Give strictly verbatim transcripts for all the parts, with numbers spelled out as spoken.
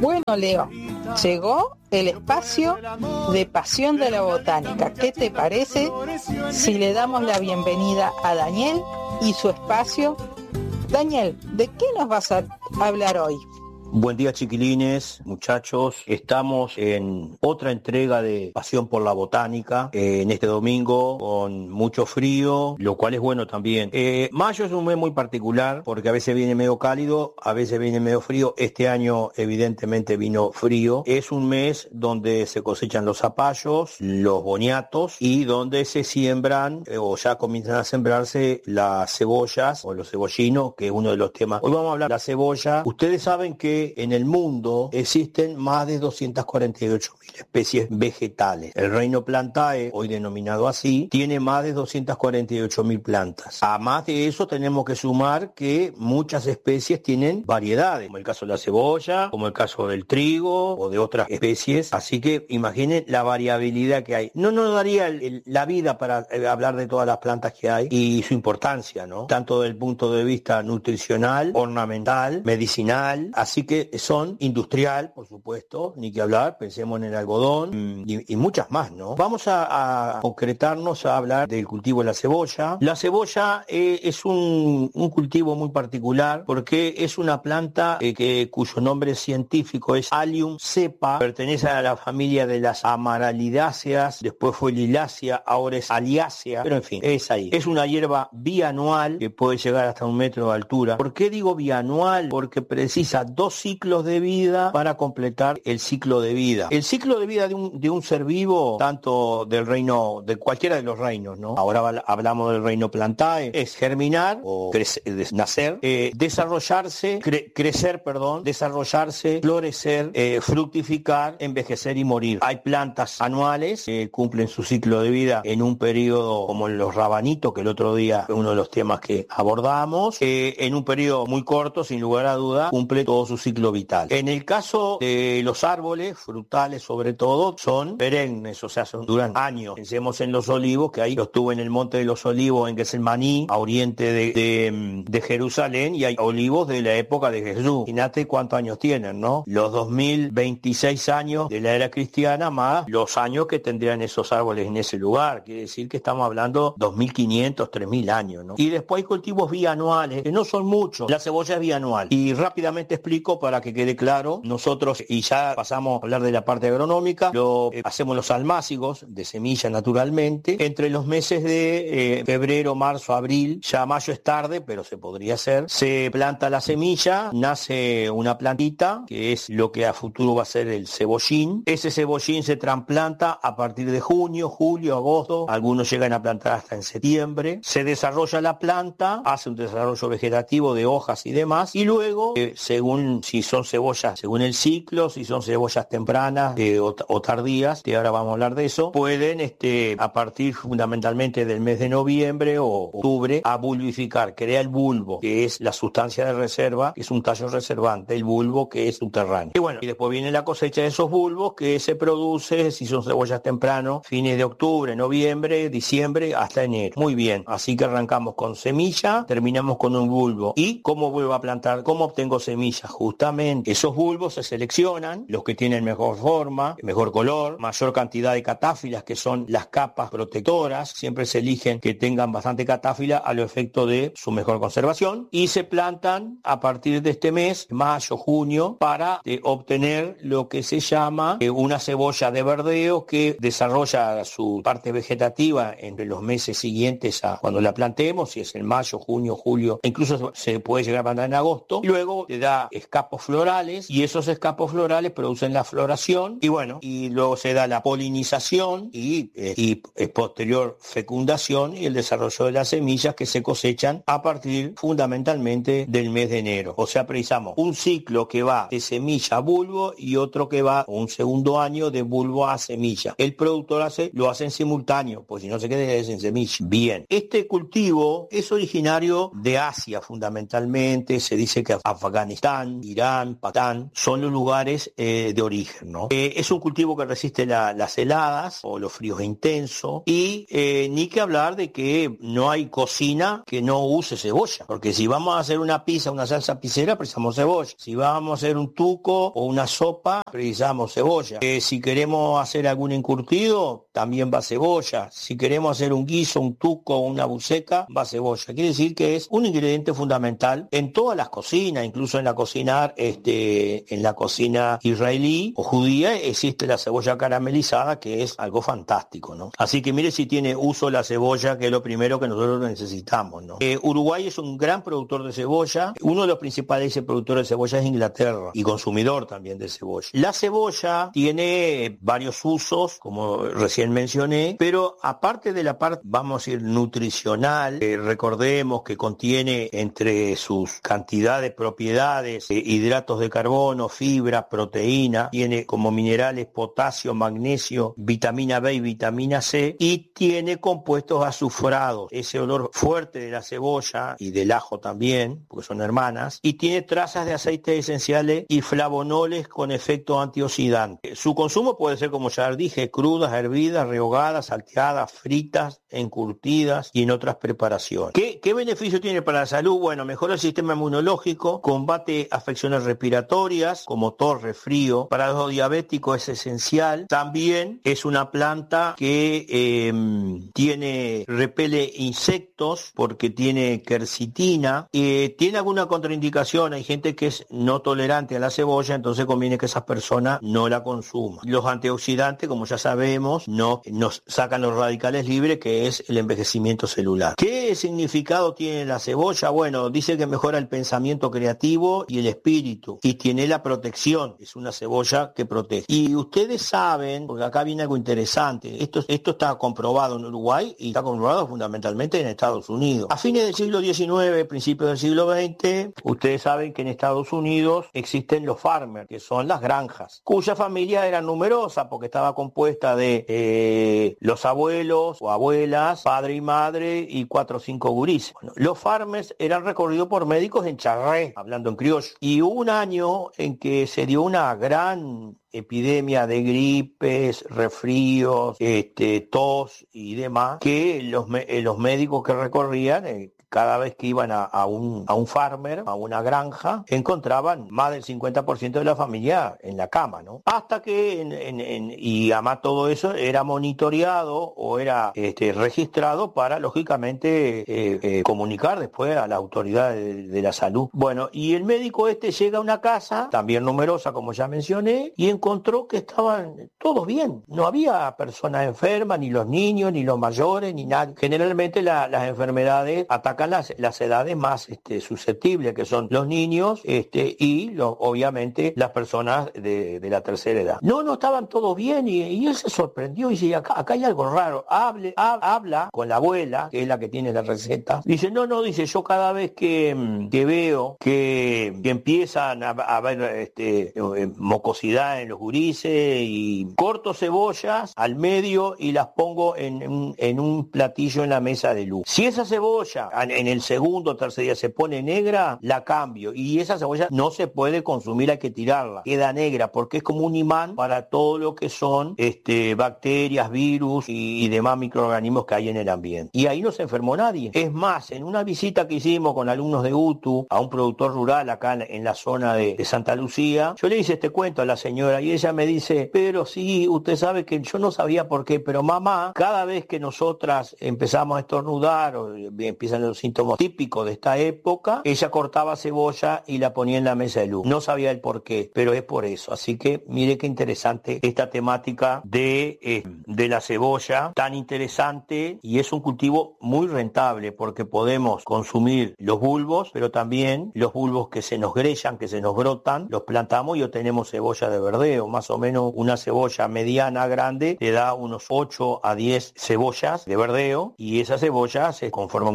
Bueno, Leo, llegó el espacio de Pasión de la Botánica. ¿Qué te parece si le damos la bienvenida a Daniel y su espacio? Daniel, ¿de qué nos vas a hablar hoy? Buen día, chiquilines, muchachos. Estamos en otra entrega de Pasión por la Botánica, eh, en este domingo con mucho frío, lo cual es bueno también. Eh, mayo es un mes muy particular porque a veces viene medio cálido, a veces viene medio frío. Este año evidentemente vino frío. Es un mes donde se cosechan los zapallos, los boniatos y donde se siembran eh, o ya comienzan a sembrarse las cebollas o los cebollinos, que es uno de los temas. Hoy vamos a hablar de la cebolla. Ustedes saben que en el mundo existen más de doscientas cuarenta y ocho mil especies vegetales. El reino Plantae, hoy denominado así, tiene más de doscientas cuarenta y ocho mil plantas. A más de eso tenemos que sumar que muchas especies tienen variedades, como el caso de la cebolla, como el caso del trigo o de otras especies. Así que imaginen la variabilidad que hay. No nos daría el, el, la vida para eh, hablar de todas las plantas que hay y su importancia, ¿no? Tanto desde el punto de vista nutricional, ornamental, medicinal, así que son industrial, por supuesto, ni que hablar, pensemos en el algodón y, y muchas más, ¿no? Vamos a, a concretarnos a hablar del cultivo de la cebolla. La cebolla eh, es un, un cultivo muy particular porque es una planta eh, que, cuyo nombre científico es Allium cepa, pertenece a la familia de las amaralidáceas, después fue lilácea, ahora es aliácea, pero en fin, es ahí. Es una hierba bianual que puede llegar hasta un metro de altura. ¿Por qué digo bianual? Porque precisa dos ciclos de vida para completar el ciclo de vida. El ciclo de vida de un, de un ser vivo, tanto del reino, de cualquiera de los reinos, ¿no? Ahora hablamos del reino Plantae, es germinar o crecer, nacer, eh, desarrollarse, cre crecer, perdón, desarrollarse, florecer, eh, fructificar, envejecer y morir. Hay plantas anuales que cumplen su ciclo de vida en un periodo como en los rabanitos, que el otro día fue uno de los temas que abordamos, eh, en un periodo muy corto, sin lugar a duda, cumple todo su ciclo vital. En el caso de los árboles, frutales sobre todo, son perennes, o sea, son, duran años. Pensemos en los olivos, que ahí los tuve en el Monte de los Olivos, en Getsemani, a oriente de, de, de Jerusalén, y hay olivos de la época de Jesús. Imagínate cuántos años tienen, ¿no? Los dos mil veintiséis años de la era cristiana más los años que tendrían esos árboles en ese lugar. Quiere decir que estamos hablando dos mil quinientos, tres mil años, ¿no? Y después hay cultivos bianuales, que no son muchos. La cebolla es bianual. Y rápidamente explico para que quede claro. Nosotros, y ya pasamos a hablar de la parte agronómica, lo eh, hacemos los almácigos de semilla naturalmente. Entre los meses de eh, febrero, marzo, abril, ya mayo es tarde, pero se podría hacer. Se planta la semilla, nace una plantita, que es lo que a futuro va a ser el cebollín. Ese cebollín se trasplanta a partir de junio, julio, agosto. Algunos llegan a plantar hasta en septiembre. Se desarrolla la planta, hace un desarrollo vegetativo de hojas y demás. Y luego, eh, según si son cebollas, según el ciclo, si son cebollas tempranas eh, o, o tardías, que ahora vamos a hablar de eso, pueden este, a partir fundamentalmente del mes de noviembre o octubre, a bulbificar, crea el bulbo, que es la sustancia de reserva, que es un tallo reservante, el bulbo que es subterráneo. Y bueno, y después viene la cosecha de esos bulbos que se produce, si son cebollas temprano, fines de octubre, noviembre, diciembre, hasta enero. Muy bien, así que arrancamos con semilla, terminamos con un bulbo. ¿Y cómo vuelvo a plantar? ¿Cómo obtengo semillas? Justamente, esos bulbos se seleccionan, los que tienen mejor forma, mejor color, mayor cantidad de catáfilas, que son las capas protectoras. Siempre se eligen que tengan bastante catáfila a lo efecto de su mejor conservación, y se plantan a partir de este mes, mayo, junio, para eh, obtener lo que se llama eh, una cebolla de verdeo que desarrolla su parte vegetativa entre los meses siguientes a cuando la plantemos, si es en mayo, junio, julio, incluso se puede llegar a plantar en agosto. Y luego te da escapos florales, y esos escapos florales producen la floración, y bueno, y luego se da la polinización y, eh, y eh, posterior fecundación y el desarrollo de las semillas, que se cosechan a partir fundamentalmente del mes de enero. O sea, precisamos un ciclo que va de semilla a bulbo y otro que va un segundo año de bulbo a semilla. El productor hace, lo hace en simultáneo, pues si no se queda en semilla. Bien, este cultivo es originario de Asia fundamentalmente, se dice que Afganistán y Irán, Pakistán, son los lugares eh, de origen, ¿no? Eh, es un cultivo que resiste la, las heladas o los fríos intensos y eh, ni que hablar de que no hay cocina que no use cebolla, porque si vamos a hacer una pizza, una salsa pizzera, precisamos cebolla. Si vamos a hacer un tuco o una sopa, precisamos cebolla. Eh, si queremos hacer algún encurtido, también va cebolla. Si queremos hacer un guiso, un tuco o una buceca, va cebolla. Quiere decir que es un ingrediente fundamental en todas las cocinas, incluso en la cocina, este, en la cocina israelí o judía existe la cebolla caramelizada, que es algo fantástico, ¿no? Así que mire si tiene uso la cebolla, que es lo primero que nosotros necesitamos, ¿no? Eh, Uruguay es un gran productor de cebolla. Uno de los principales productores de cebolla es Inglaterra y consumidor también de cebolla. La cebolla tiene varios usos, como recién mencioné, pero aparte de la parte, vamos a decir, nutricional, eh, recordemos que contiene entre sus cantidades, propiedades, eh, hidratos de carbono, fibra, proteína, tiene como minerales potasio, magnesio, vitamina B y vitamina C, y tiene compuestos azufrados, ese olor fuerte de la cebolla y del ajo también, porque son hermanas, y tiene trazas de aceites esenciales y flavonoles con efecto antioxidante. Su consumo puede ser, como ya dije, crudas, hervidas, rehogadas, salteadas, fritas, encurtidas y en otras preparaciones. ¿Qué, qué beneficio tiene para la salud? Bueno, mejora el sistema inmunológico, combate afecciones respiratorias como tos, resfrío. Para los diabéticos es esencial. También es una planta que eh, tiene, repele insectos porque tiene quercitina. Eh, tiene alguna contraindicación, hay gente que es no tolerante a la cebolla, entonces conviene que esas personas no la consuman. Los antioxidantes, como ya sabemos, no nos sacan los radicales libres, que es el envejecimiento celular. ¿Qué significado tiene la cebolla? Bueno, dice que mejora el pensamiento creativo y el espíritu, y tiene la protección, es una cebolla que protege. Y ustedes saben, porque acá viene algo interesante, esto, esto está comprobado en Uruguay y está comprobado fundamentalmente en Estados Unidos. A fines del siglo diecinueve, principios del siglo veinte, ustedes saben que en Estados Unidos existen los farmers, que son las granjas, cuya familia era numerosa porque estaba compuesta de eh, los abuelos o abuelas, padre y madre y cuatro o cinco gurises. Bueno, los farmers eran recorridos por médicos en charré, hablando en criollo, y hubo un año en que se dio una gran epidemia de gripes, resfríos, este, tos y demás, que los, eh, los médicos que recorrían, eh, cada vez que iban a, a, un, a un farmer, a una granja, encontraban más del cincuenta por ciento de la familia en la cama, ¿no? Hasta que, en, en, en, y además todo eso era monitoreado o era este, registrado para, lógicamente, eh, eh, comunicar después a la autoridad de, de la salud. Bueno, y el médico este llega a una casa, también numerosa, como ya mencioné, y encontró que estaban todos bien. No había personas enfermas, ni los niños, ni los mayores, ni nada. Generalmente la, las enfermedades atacan Las, las edades más este, susceptibles, que son los niños este, y lo, obviamente las personas de, de la tercera edad. No, no estaban todos bien y, y él se sorprendió y dice, acá, acá hay algo raro. Hable, ha, habla con la abuela, que es la que tiene la receta. Dice, no, no, dice, yo cada vez que, que veo que, que empiezan a, a ver este, mocosidad en los gurises, y corto cebollas al medio y las pongo en, en, en un platillo en la mesa de luz. Si esa cebolla en el segundo o tercer día se pone negra, la cambio, y esa cebolla no se puede consumir, hay que tirarla, queda negra porque es como un imán para todo lo que son este, bacterias, virus y, y demás microorganismos que hay en el ambiente, y ahí no se enfermó nadie. Es más, en una visita que hicimos con alumnos de U T U a un productor rural acá en, en la zona de, de Santa Lucía, yo le hice este cuento a la señora y ella me dice, pero sí, usted sabe que yo no sabía por qué, pero mamá, cada vez que nosotras empezamos a estornudar o empiezan los síntomas típicos de esta época, ella cortaba cebolla y la ponía en la mesa de luz. No sabía el por qué, pero es por eso. Así que mire qué interesante esta temática de, eh, de la cebolla, tan interesante, y es un cultivo muy rentable porque podemos consumir los bulbos, pero también los bulbos que se nos grillan, que se nos brotan, los plantamos y obtenemos cebolla de verdeo. Más o menos una cebolla mediana grande te da unos ocho a diez cebollas de verdeo, y esa cebolla se conforma un atado.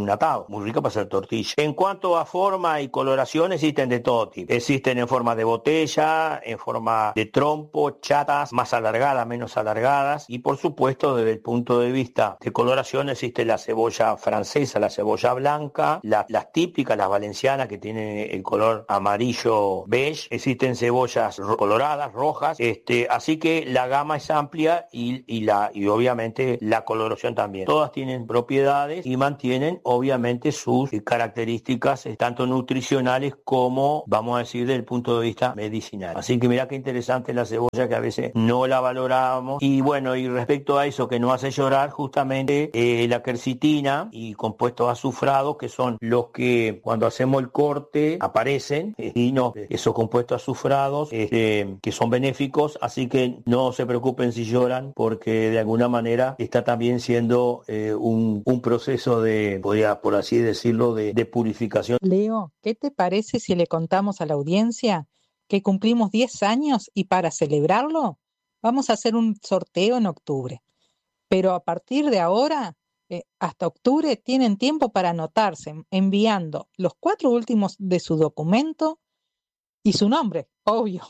muy rica para hacer tortilla. En cuanto a forma y coloración, existen de todo tipo. Existen en forma de botella, en forma de trompo, chatas, más alargadas, menos alargadas, y por supuesto desde el punto de vista de coloración existe la cebolla francesa, la cebolla blanca, la, las típicas, las valencianas que tienen el color amarillo beige, existen cebollas ro- coloradas, rojas, este, así que la gama es amplia y, y, la, y obviamente la coloración también. Todas tienen propiedades y mantienen obviamente sus características eh, tanto nutricionales como, vamos a decir, desde el punto de vista medicinal. Así que mira qué interesante la cebolla, que a veces no la valoramos. Y bueno, y respecto a eso que nos hace llorar, justamente eh, la quercitina y compuestos azufrados, que son los que cuando hacemos el corte aparecen, eh, y no, esos compuestos azufrados este, que son benéficos, así que no se preocupen si lloran, porque de alguna manera está también siendo eh, un, un proceso de, podría por así decirlo, de, de purificación. Leo, ¿qué te parece si le contamos a la audiencia que cumplimos diez años y para celebrarlo vamos a hacer un sorteo en octubre? Pero a partir de ahora, eh, hasta octubre, tienen tiempo para anotarse enviando los cuatro últimos de su documento y su nombre, obvio.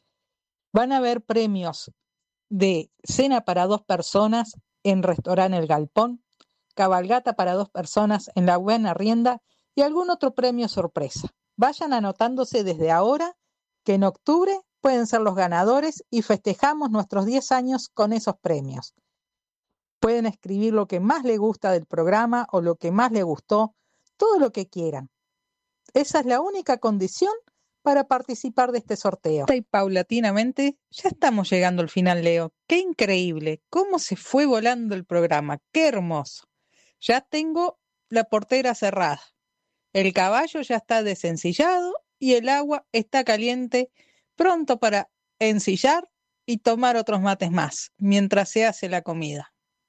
Van a haber premios de cena para dos personas en Restaurante El Galpón, cabalgata para dos personas en La Buena Rienda y algún otro premio sorpresa. Vayan anotándose desde ahora, que en octubre pueden ser los ganadores y festejamos nuestros diez años con esos premios. Pueden escribir lo que más les gusta del programa o lo que más les gustó, todo lo que quieran. Esa es la única condición para participar de este sorteo. Y paulatinamente ya estamos llegando al final, Leo. ¡Qué increíble! ¿Cómo se fue volando el programa? ¡Qué hermoso! Ya tengo la portera cerrada. El caballo ya está desencillado y el agua está caliente, pronto para ensillar y tomar otros mates más, mientras se hace la comida.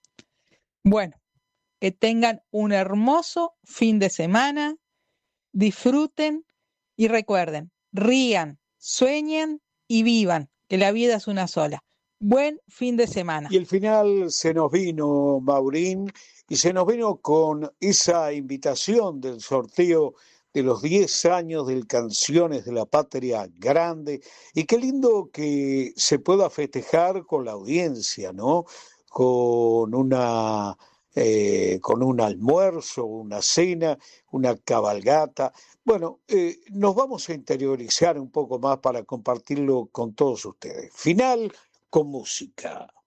Bueno, que tengan un hermoso fin de semana, disfruten y recuerden, rían, sueñen y vivan, que la vida es una sola. Buen fin de semana. Y el final se nos vino, Maurín, y se nos vino con esa invitación del sorteo de los diez años del Canciones de la Patria Grande, y qué lindo que se pueda festejar con la audiencia, ¿no? Con una, eh, con un almuerzo, una cena, una cabalgata. Bueno, eh, nos vamos a interiorizar un poco más para compartirlo con todos ustedes. Final con música.